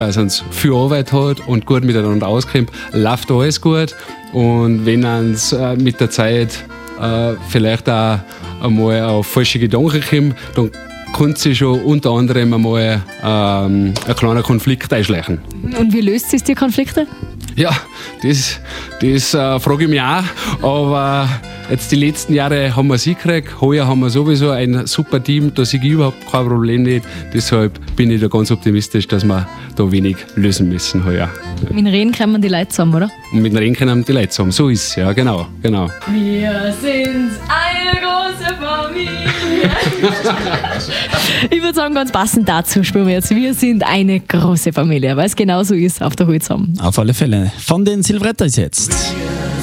Also uns viel Arbeit hat und gut miteinander auskommt, läuft alles gut. Und wenn uns mit der Zeit vielleicht auch einmal auf falsche Gedanken kommt, dann kann sich schon unter anderem einmal ein kleiner Konflikt einschleichen. Und wie löst sich die Konflikte? Ja, das frage ich mich auch. Aber jetzt die letzten Jahre haben wir es hingekriegt. Heuer haben wir sowieso ein super Team, da sehe ich überhaupt kein Problem nicht. Deshalb bin ich da ganz optimistisch, dass wir da wenig lösen müssen heuer. Mit dem Reden kommen die Leute zusammen, oder? Und mit dem Reden kommen die Leute zusammen. So ist es, ja, genau. Wir sind eine große Familie. Ich würde sagen, ganz passend dazu spielen wir jetzt. Wir sind eine große Familie, weil es genauso ist auf der Holzham. Auf alle Fälle. Von den Silverettas jetzt.